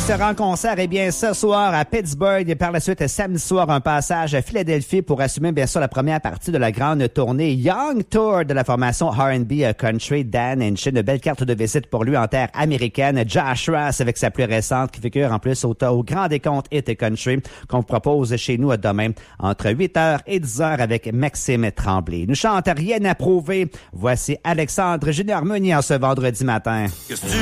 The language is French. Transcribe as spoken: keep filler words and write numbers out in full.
sera en concert, eh bien, ce soir à Pittsburgh et par la suite, samedi soir, un passage à Philadelphie pour assumer, bien sûr, la première partie de la grande tournée Young Tour de la formation R and B Country. Dan Inchin, une belle carte de visite pour lui en terre américaine. Josh Ross avec sa plus récente qui figure en plus au, au grand décompte Hit Country qu'on vous propose chez nous demain entre huit heures et dix heures avec Maxime Tremblay. Nous chante Rien à prouver. Voici Alexandre Junior Meunier en ce vendredi matin.